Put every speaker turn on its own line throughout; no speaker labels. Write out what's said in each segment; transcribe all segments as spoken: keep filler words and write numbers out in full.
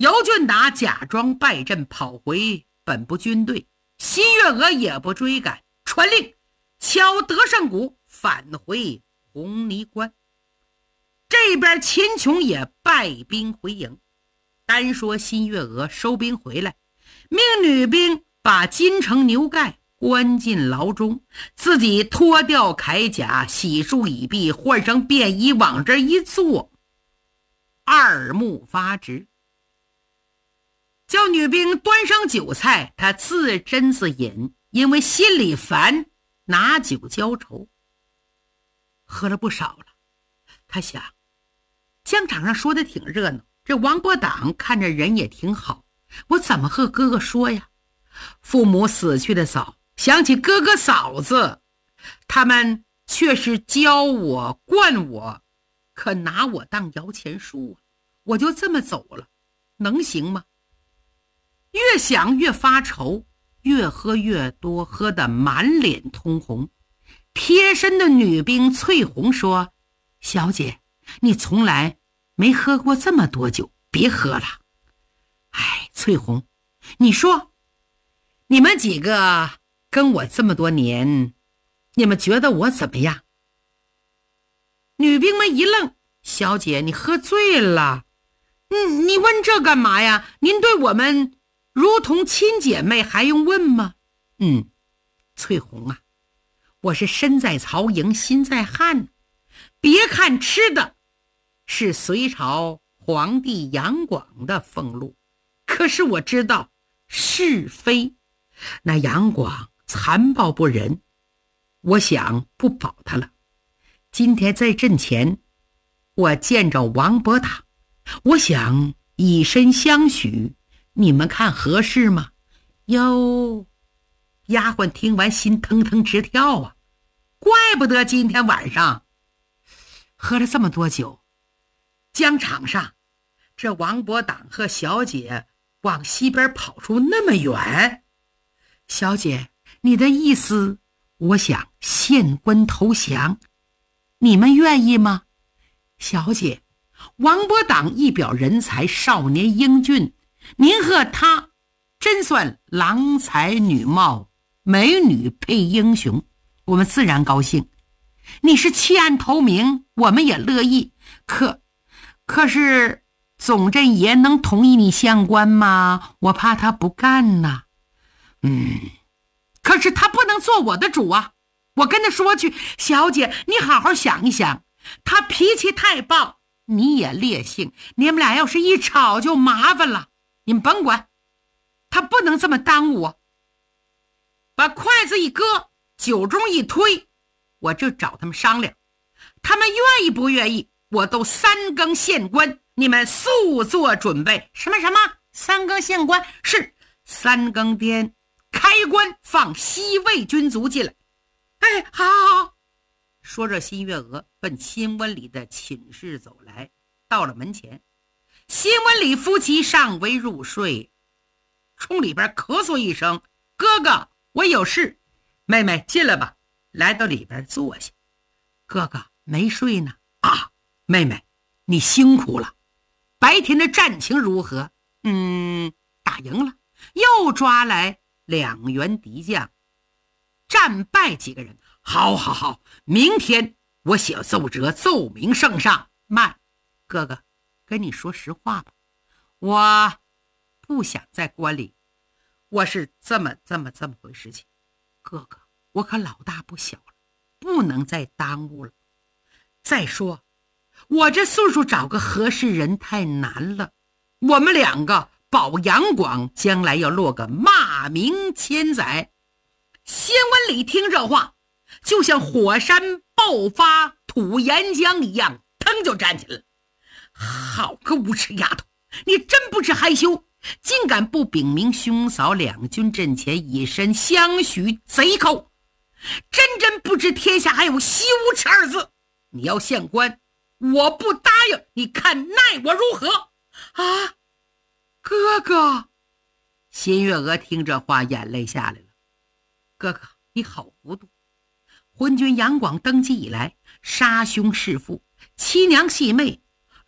尤俊达假装败阵跑回本部军队，新月娥也不追赶，传令敲德胜鼓返回红泥关。这边秦琼也败兵回营，单说新月娥收兵回来，命女兵把金城牛盖关进牢中，自己脱掉铠甲，洗漱已毕，换上便衣，往这一坐，二目发直。叫女兵端上酒菜，她自斟自饮，因为心里烦，拿酒浇愁。喝了不少了，他想，疆场上说的挺热闹，这王伯党看着人也挺好，我怎么和哥哥说呀？父母死去的早，想起哥哥嫂子，他们却是教我惯我，可拿我当摇钱树啊！我就这么走了，能行吗？越想越发愁，越喝越多，喝得满脸通红。贴身的女兵翠红说：小姐，你从来没喝过这么多酒，别喝了。哎，翠红，你说你们几个跟我这么多年，你们觉得我怎么样？女兵们一愣：小姐，你喝醉了。嗯，你问这干嘛呀？您对我们如同亲姐妹，还用问吗？嗯，翠红啊，我是身在曹营心在汉，别看吃的是隋朝皇帝杨广的俸禄，可是我知道是非。那杨广残暴不仁，我想不保他了。今天在阵前，我见着王伯党，我想以身相许，你们看合适吗？哟，丫鬟听完心腾腾直跳啊，怪不得今天晚上喝了这么多酒。疆场上这王伯党和小姐往西边跑出那么远，小姐，你的意思，我想献官投降，你们愿意吗？小姐，王伯党一表人才，少年英俊，您和他真算郎才女貌，美女配英雄，我们自然高兴。你是弃暗投明，我们也乐意。可可是总镇爷能同意你相官吗？我怕他不干呐。嗯，可是他不能做我的主啊。我跟他说去，小姐，你好好想一想，他脾气太暴，你也烈性，你们俩要是一吵就麻烦了。你们甭管，他不能这么耽误我。把筷子一搁，酒盅一推，我就找他们商量，他们愿意不愿意，我都三更献官，你们速做准备。什么什么三更献官？是三更天开棺放西魏军卒进来。哎，好好好。说着，新月娥奔新温里的寝室走来，到了门前，新温里夫妻尚未入睡，冲里边咳嗽一声：哥哥，我有事。妹妹进来吧，来到里边坐下。哥哥没睡呢。啊，妹妹你辛苦了，白天的战情如何？嗯，打赢了，又抓来两员敌将，战败几个人。好好好，明天我写奏折奏明圣上。慢，哥哥跟你说实话吧，我不想在关里，我是这么这么这么回事情。哥哥，我可老大不小了，不能再耽误了。再说我这岁数找个合适人太难了，我们两个保杨广将来要落个骂名千载。先文里听这话，就像火山爆发吐岩浆一样，腾就站起来了。好个无耻丫头，你真不知害羞，竟敢不禀明兄嫂两军阵前以身相许，贼寇，真真不知天下还有惜无耻二字。你要献官，我不答应，你看奈我如何？啊，哥哥！新月娥听这话，眼泪下来了。哥哥，你好糊涂！昏君杨广登基以来，杀兄弑父，妻娘戏妹，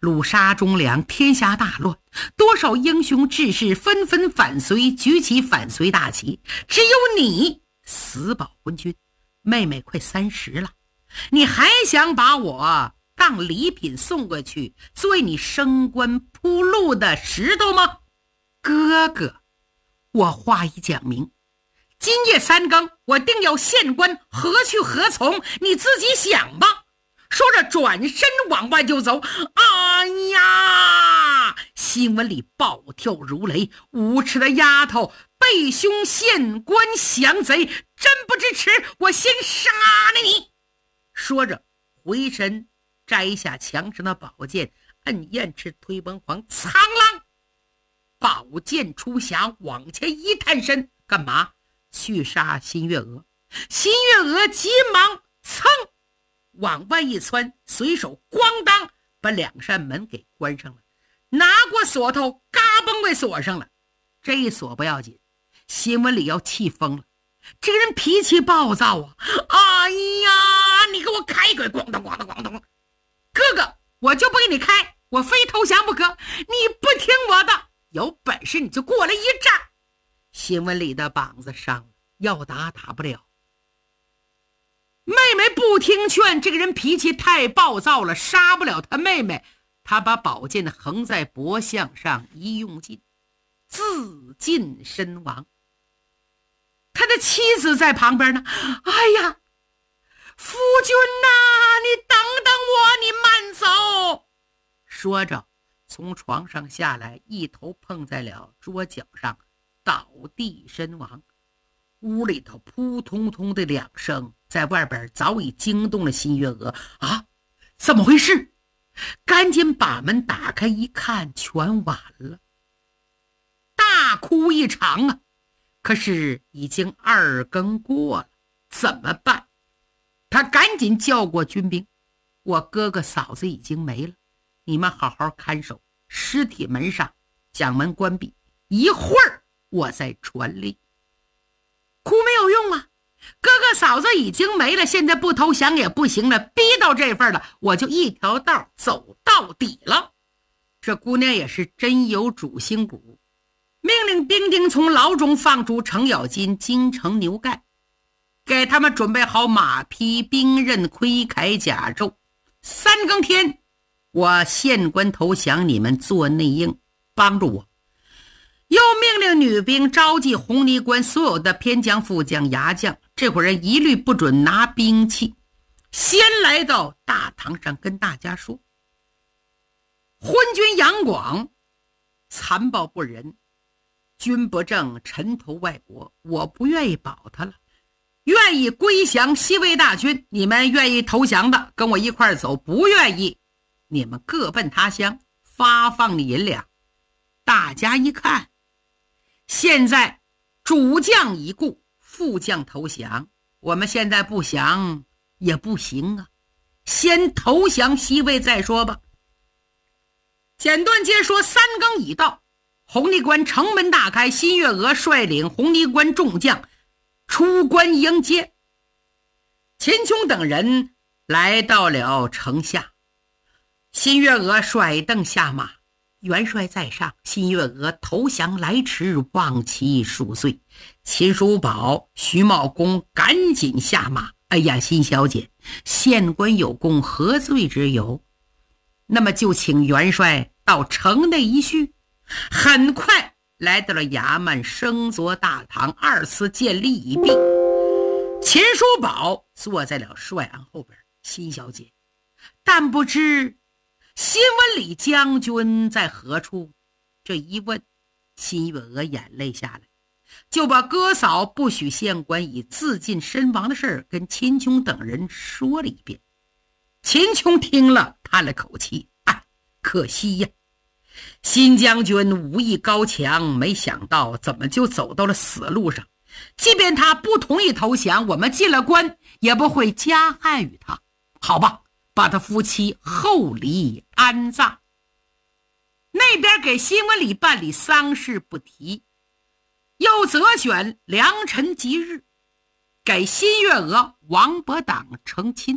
鲁沙忠良，天下大乱，多少英雄志士纷纷反隋，举起反隋大旗，只有你死保昏君。妹妹快三十了，你还想把我当礼品送过去，作为你升官铺路的石头吗？哥哥，我话已讲明，今夜三更我定要献官，何去何从你自己想吧。说着转身往外就走。哎呀！新闻里暴跳如雷，无耻的丫头，背兄献官降贼，真不知耻，我先杀了你！说着回身摘下墙上的宝剑，摁燕翅推崩黄，苍啷，宝剑出匣，往前一探身，干嘛？去杀新月娥。新月娥急忙噌往外一窜，随手咣当把两扇门给关上了，拿过锁头嘎嘣给锁上了。这一锁不要紧，新闻里要气疯了，这个人脾气暴躁啊！哎呀，你给我开一鬼！咣当咣当咣当！哥哥，我就不给你开，我非投降不可！你不听我的，有本事你就过来一战！新闻里的膀子伤了，要打打不了。妹妹不听劝，这个人脾气太暴躁了，杀不了他妹妹。他把宝剑横在脖项上一用劲，自尽身亡。他的妻子在旁边呢。哎呀，夫君呐，你等等我，你慢走。说着从床上下来，一头碰在了桌角上，倒地身亡。屋里头扑通通的两声，在外边早已惊动了新月娥。啊，怎么回事？赶紧把门打开一看，全完了，大哭一场啊！可是已经二更过了，怎么办？他赶紧叫过军兵，我哥哥嫂子已经没了，你们好好看守尸体，门上将门关闭，一会儿我再传令。哭没有用啊，哥哥嫂子已经没了，现在不投降也不行了，逼到这份了，我就一条道走到底了。这姑娘也是真有主心骨，命令兵丁从牢中放出程咬金、京城牛盖，给他们准备好马匹、兵刃、盔铠、甲胄。三更天我献官投降，你们做内应帮助我。又命令女兵召集红泥关所有的偏将、副将、牙将，这伙人一律不准拿兵器。先来到大堂上跟大家说，昏君杨广残暴不仁，君不正，沉投外国，我不愿意保他了，愿意归降西魏大军。你们愿意投降的跟我一块走，不愿意你们各奔他乡，发放你银两。大家一看，现在主将已故，副将投降，我们现在不降也不行啊，先投降西魏再说吧。简短接说，三更已到，红泥关城门大开，新月娥率领红泥关众将出关迎接。秦琼等人来到了城下，新月娥甩凳下马，元帅在上，新月娥投降来迟，望其恕罪。秦叔宝、徐茂公赶紧下马。哎呀，新小姐，县官有功，何罪之有？那么就请元帅到城内一叙。很快来到了衙门升座大堂，二次见礼已毕。秦叔宝坐在了帅案后边。新小姐，但不知新闻里将军在何处？这一问，新月娥眼泪下来，就把哥嫂不许县官以自尽身亡的事跟秦琼等人说了一遍。秦琼听了叹了口气，哎，可惜呀，新将军武艺高强，没想到怎么就走到了死路上。即便他不同意投降，我们进了关也不会加害于他。好吧，把他夫妻厚礼安葬。那边给新闻里办理丧事不提，又择选良辰吉日，给新月娥王伯党成亲，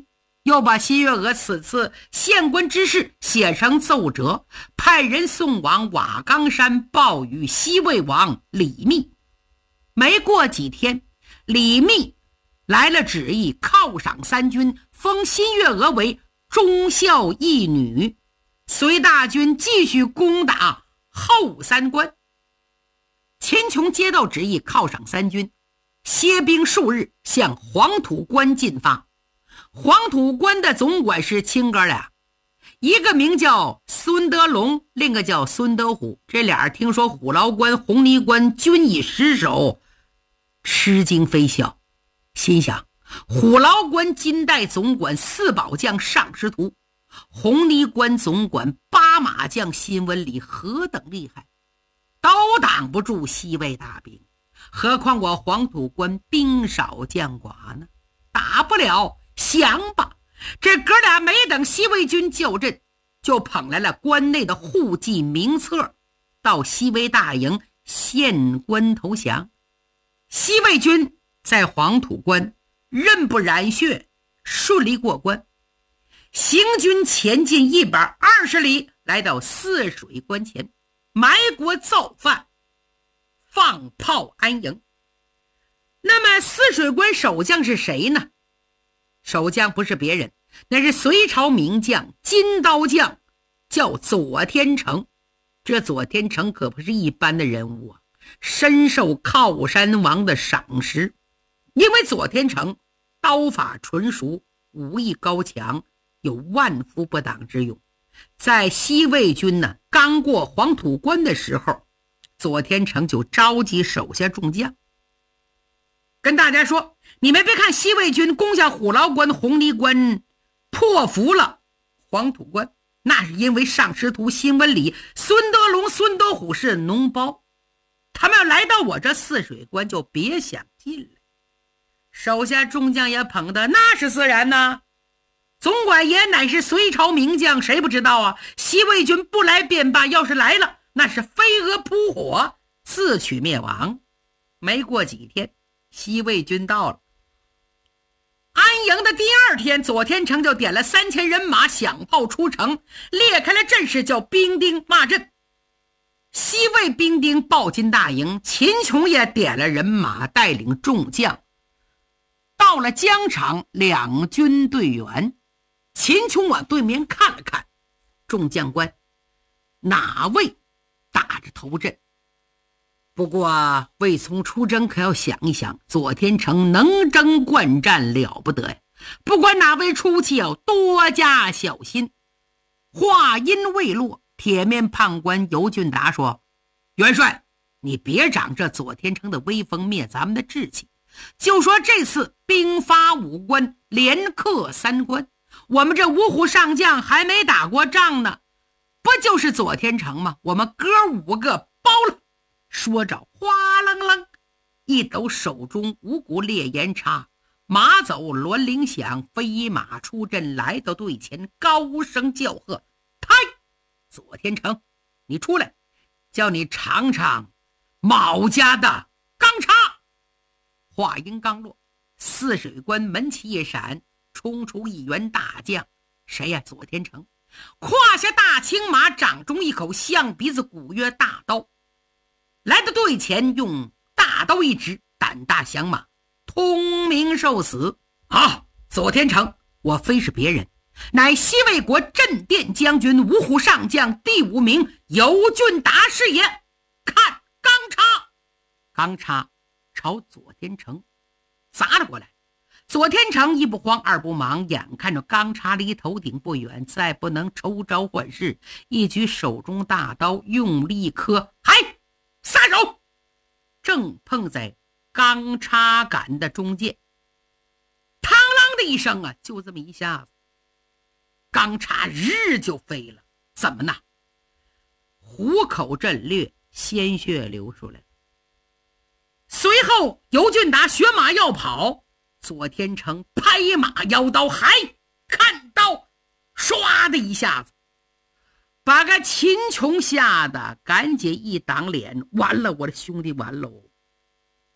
又把新月娥此次献官之事写成奏折，派人送往瓦岗山报与西魏王李密。没过几天，李密来了旨意，犒赏三军，封新月娥为忠孝义女，随大军继续攻打后三关。秦琼接到旨意，犒赏三军，歇兵数日，向黄土关进发。黄土关的总管是亲哥俩，一个名叫孙德龙，另一个叫孙德虎。这俩听说虎牢关、红泥关均已失守，吃惊非小，心想虎牢关金代总管四宝将尚师徒，红泥关总管八马将辛文礼何等厉害，都挡不住西魏大兵，何况我黄土关兵少将寡呢？打不了，降吧。这哥俩没等西魏军就阵，就捧来了关内的户籍名册，到西魏大营献官投降。西魏军在黄土关刃不染血，顺利过关。行军前进一百二十里，来到泗水关前，埋锅造饭，放炮安营。那么泗水关守将是谁呢？守将不是别人，那是隋朝名将金刀将，叫左天成。这左天成可不是一般的人物啊，深受靠山王的赏识。因为左天成刀法纯熟，武艺高强，有万夫不挡之勇。在西魏军呢刚过黄土关的时候，左天成就召集手下众将，跟大家说，你们别看西魏军攻下虎牢关、红泥关，破服了黄土关，那是因为尚师徒辛文礼、孙德龙、孙德虎是脓包，他们要来到我这泗水关就别想进来。手下众将也捧的那是自然呢，总管也乃是隋朝名将，谁不知道啊？西魏军不来便罢，要是来了，那是飞蛾扑火，自取灭亡。没过几天，西魏军到了。安营的第二天，左天成就点了三千人马，响炮出城，列开了阵势，叫兵丁骂阵。西魏兵丁报进大营，秦琼也点了人马，带领众将到了疆场，两军队员。秦琼往对面看了看，众将官哪位打着头阵？不过魏从出征可要想一想，左天成能征惯战，了不得呀！不管哪位出气，要多加小心。话音未落，铁面判官尤俊达说：元帅，你别长这左天成的威风，灭咱们的志气。就说这次兵发五关，连克三关，我们这五虎上将还没打过仗呢，不就是左天成吗？我们哥五个包了。说着哗楞楞一抖手中五股烈焰叉，马走銮铃响，飞马出阵，来到队前，高声叫喝：太左天成，你出来，叫你尝尝卯家的钢叉。话音刚落，泗水关门旗一闪，冲出一员大将。谁呀？左天成。胯下大青马，掌中一口象鼻子古约大刀，来到队前，用大刀一指，胆大降马，通明受死。啊，左天成，我非是别人，乃西魏国镇殿将军五虎上将第五名尤俊达是也。看钢叉，钢叉朝左天成砸了过来。左天成一不慌二不忙，眼看着钢叉离头顶不远，再不能抽招换势，一举手中大刀，用力一磕，嗨，撒手！正碰在钢叉杆的中间，嘡啷的一声啊，就这么一下子，钢叉日就飞了。怎么呢？虎口震裂，鲜血流出来了。随后尤俊达学马要跑，左天成拍马摇刀，还看刀，唰的一下子把个秦琼吓得赶紧一挡脸，完了，我的兄弟完喽！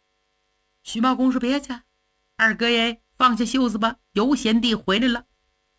徐茂公说：别去，二哥爷，放下袖子吧，尤贤弟回来了。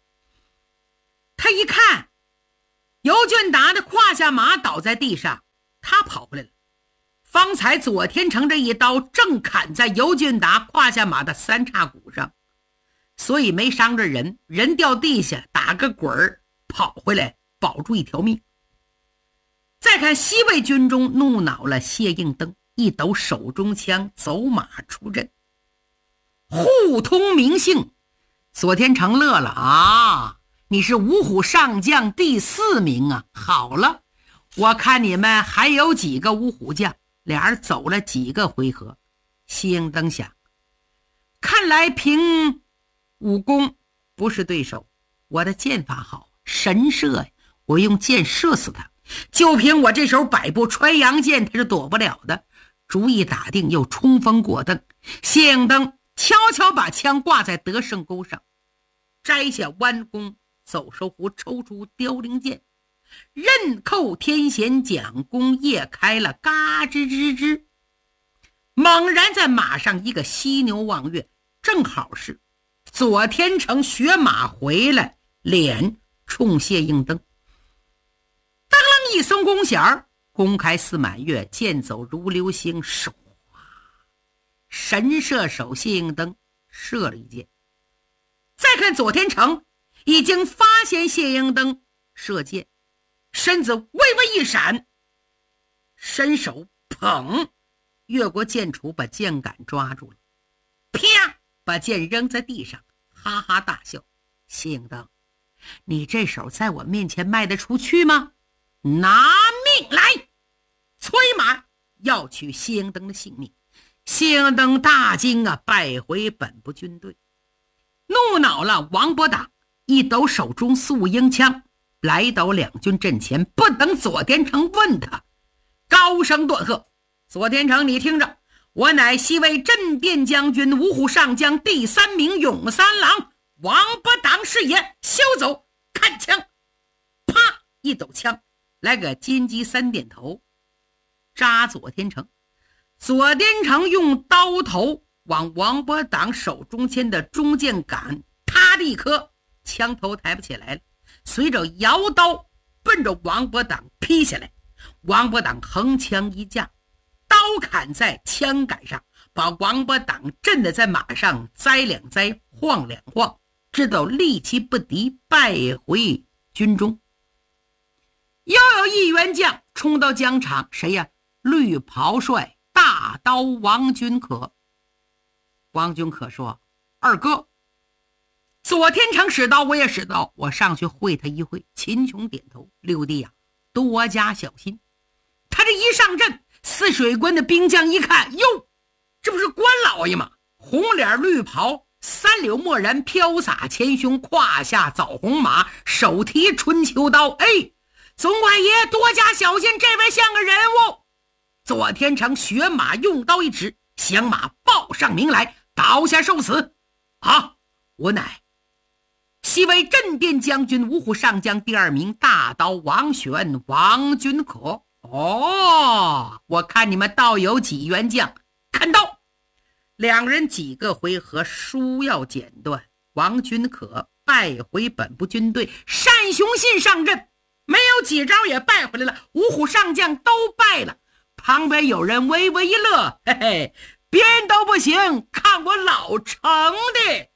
他一看尤俊达的胯下马倒在地上，他跑回来了。方才左天成这一刀正砍在尤俊达胯下马的三叉骨上，所以没伤着人，人掉地下打个滚儿跑回来保住一条命。再看西魏军中怒恼了谢应登，一抖手中枪走马出阵，互通名姓。左天成乐了啊，你是五虎上将第四名啊！好了，我看你们还有几个五虎将。俩人走了几个回合，谢应登想，看来凭武功不是对手，我的剑法好，神射呀，我用箭射死他，就凭我这手百步穿杨箭，他是躲不了的。主意打定，又冲锋过灯。谢应登悄悄把枪挂在得胜钩上，摘下弯弓，走收弧，抽出凋零剑，刃扣天弦，蒋弓夜开了，嘎吱吱吱，猛然在马上一个犀牛望月，正好是左天成学马回来，脸冲谢应登，当啷一松弓弦，弓开似满月，箭走如流星，唰，神射手谢应登射了一箭。再看左天成已经发现谢应登射箭，身子微微一闪，伸手捧越过箭杵，把箭杆抓住了，啪，把箭扔在地上，哈哈大笑。谢应登，你这手在我面前卖得出去吗？拿命来！催马要取谢应登的性命。谢应登大惊啊，败回本部军队。怒恼了王伯党，一抖手中素鹰枪，来到两军阵前，不等左天成问他，高声断喝：左天成，你听着，我乃西魏镇殿将军，五虎上将第三名勇三郎王伯党是也，休走！看枪！啪，一抖枪，来个金鸡三点头，扎左天成。左天成用刀头往王伯党手中间的中箭杆啪的一颗，枪头抬不起来了，随着摇刀奔着王伯党劈下来。王伯党横枪一架，刀砍在枪杆上，把王伯党震得在马上栽两栽，晃两晃，直到力气不敌，败回军中。又有一员将冲到疆场，谁呀？绿袍帅大刀王君可。王君可说：二哥，左天成使刀，我也使刀，我上去会他一会。秦琼点头：六弟呀、啊，多加小心。他这一上阵，泗水关的兵将一看，哟，这不是关老爷吗？红脸绿袍，三绺墨然飘洒前胸，胯下枣红马，手提春秋刀。哎，总管爷多加小心，这位像个人物。左天成学马用刀一指，响马报上名来，倒下受死。啊，我乃西魏镇殿将军，五虎上将第二名大刀王玄王君可。哦，我看你们倒有几员将，看刀。两人几个回合输要剪断，王君可败回本部军队，单雄信上阵，没有几招也败回来了，五虎上将都败了。旁边有人微微一乐，嘿嘿，别人都不行，看我老成的。